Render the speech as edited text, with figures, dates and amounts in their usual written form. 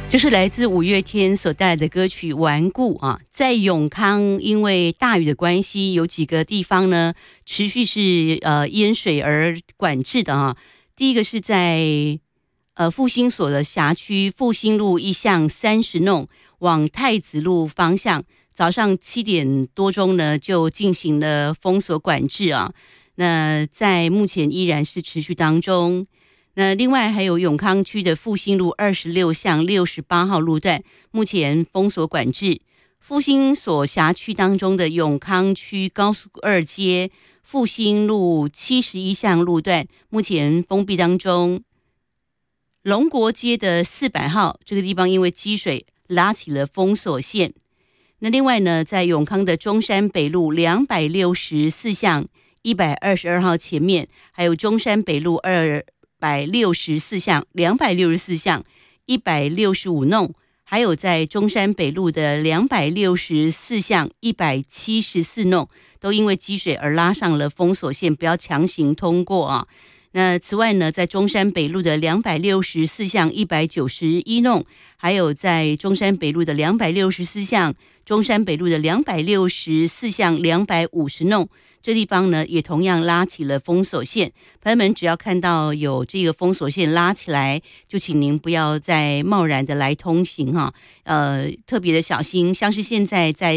这是来自五月天所带来的歌曲《顽固》啊，在永康因为大雨的关系，有几个地方呢持续是淹水而管制的啊。第一个是在复兴所的辖区复兴路1巷30弄往太子路方向，早上7点多钟呢就进行了封锁管制啊。那在目前依然是持续当中。那另外还有永康区的复兴路26巷68号路段，目前封锁管制。复兴所辖区当中的永康区高速2街复兴路71巷路段，目前封闭当中。龙国街的400号这个地方因为积水拉起了封锁线。那另外呢，在永康的中山北路264巷122号前面，还有中山北路264巷264巷165弄，还有在中山北路的264巷174弄，都因为积水而拉上了封锁线，不要强行通过啊。那此外呢，在中山北路的264巷191弄，还有在中山北路的264巷、中山北路的264巷250弄，这地方呢也同样拉起了封锁线。朋友们只要看到有这个封锁线拉起来，就请您不要再贸然的来通行哈，特别的小心。像是现在在